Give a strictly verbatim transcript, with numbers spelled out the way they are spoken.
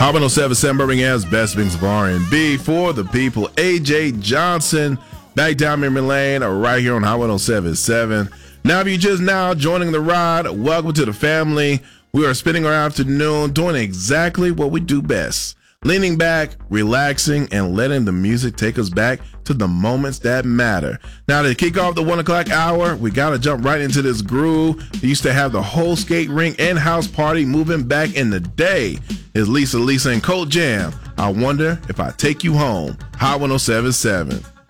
Hot one oh seven point seven Birmingham's best mix of R and B for the people. A J Johnson, back down memory lane, right here on Hot one oh seven point seven. Now, if you're just now joining the ride, welcome to the family. We are spending our afternoon doing exactly what we do best. Leaning back, relaxing, and letting the music take us back to the moments that matter. Now, to kick off the one o'clock hour, we got to jump right into this groove. We used to have the whole skate ring and house party moving back in the day. It's Lisa Lisa and Colt Jam. I Wonder If I Take You Home. Hot one oh seven point seven.